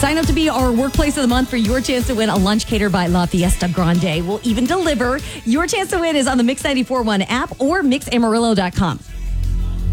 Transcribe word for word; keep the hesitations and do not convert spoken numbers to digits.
Sign up to be our workplace of the month for your chance to win a lunch catered by La Fiesta Grande. We'll even deliver. Your chance to win is on the Mix ninety-four point one app or mix amarillo dot com.